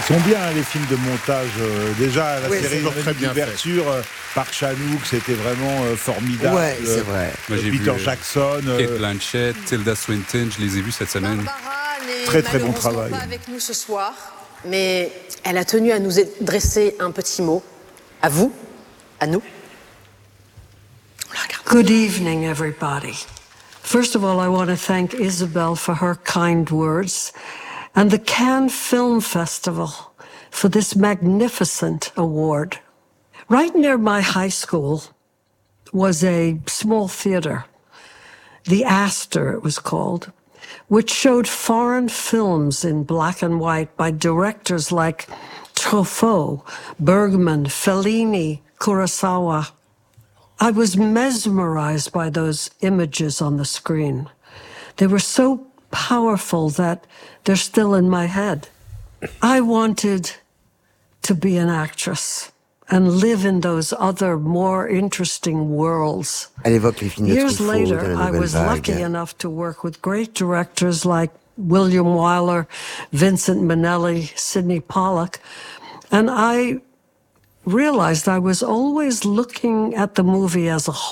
Ils sont bien les films de montage. Déjà la série d'ouverture par Chanouk, c'était vraiment formidable. Ouais, c'est vrai. Moi, j'ai Peter vu, Jackson, Kate Blanchett, Tilda Swinton, je les ai vus cette semaine. très très bon travail. Pas avec nous ce soir, mais elle a tenu à nous dresser un petit mot. À vous, à nous. Good evening, everybody. First of all, I want to thank Isabel for her kind words and the Cannes Film Festival for this magnificent award. Right near my high school was a small theater, the Astor it was called, which showed foreign films in black and white by directors like Truffaut, Bergman, Fellini, Kurosawa. I was mesmerized by those images on the screen. They were so powerful that they're still in my head. I wanted to be an actress and live in those other, more interesting worlds. Elle évoque les films de Years Truffaut, later, de la I Nouvelle was lucky Vague. enough to work with great directors like William Wyler, Vincent Minnelli, Sidney Pollack, and I realized I was always looking at the movie as a